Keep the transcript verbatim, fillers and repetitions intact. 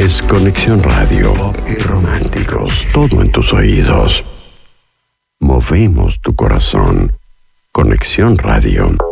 es Conexión Radio. Pop y románticos. Todo en tus oídos. Movemos tu corazón. Conexión Radio.